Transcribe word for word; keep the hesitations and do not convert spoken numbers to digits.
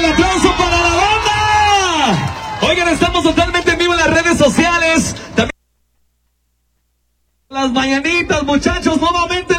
el aplauso para la banda. Oigan, estamos totalmente en vivo en las redes sociales. También las mañanitas, muchachos, nuevamente.